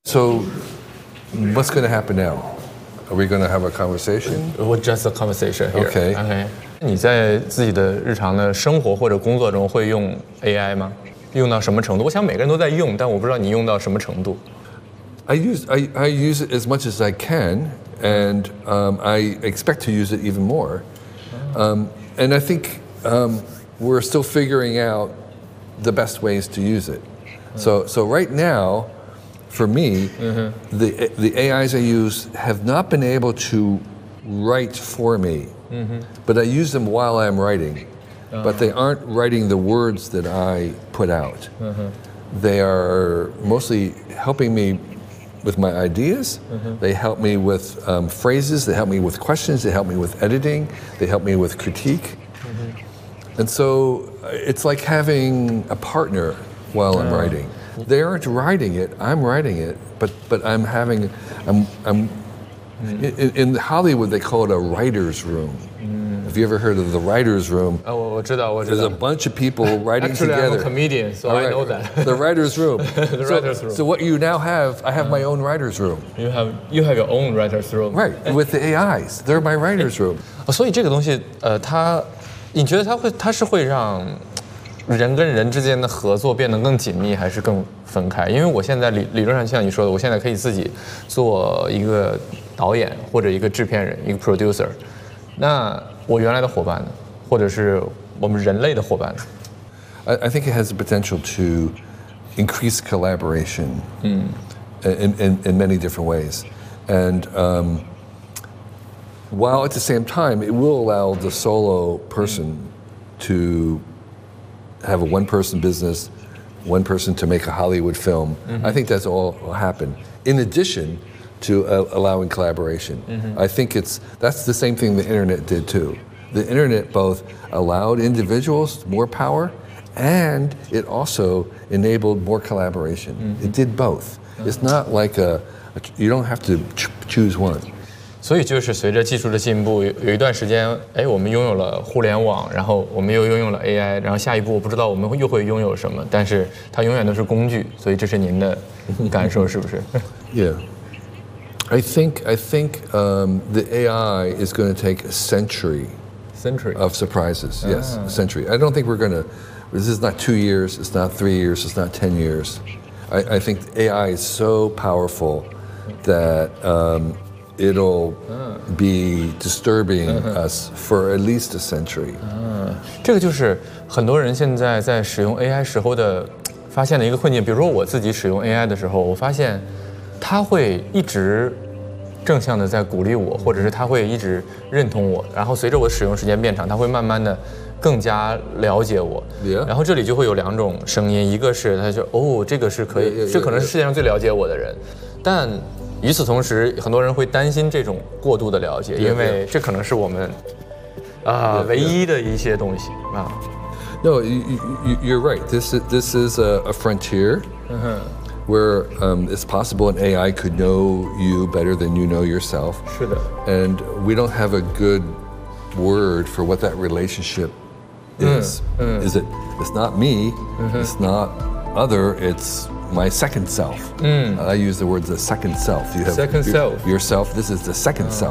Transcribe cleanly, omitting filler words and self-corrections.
So, what's going to happen now? Are we going to have a conversation? Just a conversation here. Okay. 你在自己的日常的生活或者工作中会用 AI 吗？用到什么程度？我想每个人都在用，但我不知道你用到什么程度。 I use it as much as I can, and I expect to use it even more. And I think we're still figuring out the best ways to use it. So right now, for me, the AIs I use have not been able to write for me, but I use them while I'm writing. But they aren't writing the words that I put out. They are mostly helping me with my ideas. They help me with phrases. They help me with questions. They help me with editing. They help me with critique. And so it's like having a partner while I'm writing. They aren't writing it. I'm writing it. But I'm in Hollywood they call it a writer's room. Have you ever heard of the writer's room? 我知道。 There's a bunch of people writing Actually, together. I'm a comedian, so I know that. The writer's room. The writer's room. So what you now have, I have my own writer's room. You have your own writer's room. Right, with the AIs. They're my writer's room. 所以这个东西，你觉得它是会让人跟人之间的合作变得更紧密，还是更分开？因为我现在理论上像你说的，我现在可以自己做一个导演或者一个制片人，一个 producer。那我原来的伙伴呢，或者是我们人类的伙伴呢？ I think it has the potential to increase collaboration in many different ways. And while at the same time, it will allow the solo person to have a one-person business, one person to make a Hollywood film. I think that's all will happen. In addition to allowing collaboration. I think that's the same thing the internet did too. The internet both allowed individuals more power and it also enabled more collaboration. It did both. It's not like you don't have to choose one. 所以就是随着技术的进步，有一段时间，我们拥有了互联网，然后我们又拥有了 AI， 然后下一步我不知道我们又会拥有什么，但是它永远都是工具。所以这是您的感受是不是？ Yeah. I think the AI is going to take a century of surprises. Yes, a century. I don't think we're going to. This is not 2 years. It's not 3 years. It's not 10 years. I think AI is so powerful that it'll be disturbing us for at least a century. 这个就是很多人现在在使用 AI 时候的发现的一个困境。比如说我自己使用 AI 的时候，我发现他会一直正向的在鼓励我，或者是他会一直认同我，然后随着我使用时间变长，他会慢慢的更加了解我。然后这里就会有两种声音，一个是他说这个是可以，这可能是世界上最了解我的人，但与此同时，很多人会担心这种过度的了解，因为这可能是我们唯一的一些东西啊。 No, you're right. This is a frontier where it's possible an AI could know you better than you know yourself. 是的。 And we don't have a good word for what that relationship is. Is it? It's not me. It's not other. It's my second self. I use the word the second self. You have second self. Yourself. This is the second self.